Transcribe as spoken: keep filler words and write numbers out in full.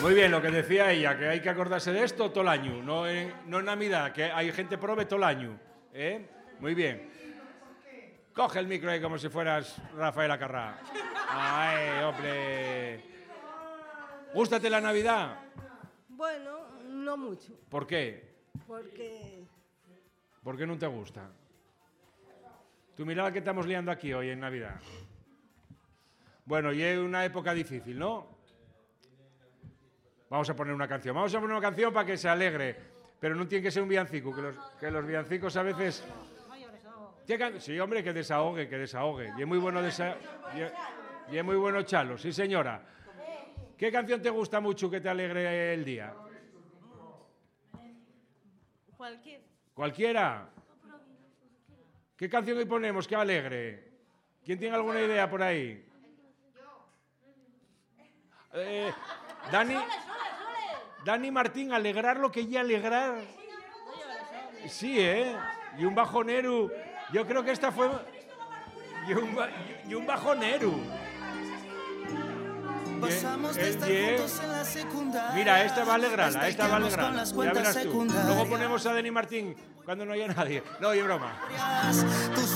Muy bien, lo que decía ella, que hay que acordarse de esto todo el año, no en, no en Navidad, que hay gente prove todo el año. ¿Eh? Muy bien. Coge el micro ahí como si fueras Rafael Acarrá. ¡Ay, hombre! ¿Gústate la Navidad? Bueno, no mucho. ¿Por qué? Porque... ¿Por qué no te gusta? Tú mira la que estamos liando aquí hoy en Navidad. Bueno, y es una época difícil, ¿no? Vamos a poner una canción. Vamos a poner una canción para que se alegre. Pero no tiene que ser un villancico, que los, que los villancicos a veces... Sí, hombre, que desahogue, que desahogue. Y es muy bueno desa... y, y es muy bueno chalo, sí señora. ¿Qué canción te gusta mucho que te alegre el día? Cualquier. ¿Cualquiera? ¿Qué canción hoy ponemos que alegre? ¿Quién tiene alguna idea por ahí? Eh, Dani, Dani Martín, alegrar lo que ya alegrar. Sí, ¿eh? Y un bajonero. Yo creo que esta fue... Y un, ba... y un bajonero. Pasamos de estar juntos en la secundaria. Mira, esta va a alegrarla, esta va a alegrarla. Ya verás tú. Luego ponemos a Dani Martín cuando no haya nadie. No, y broma.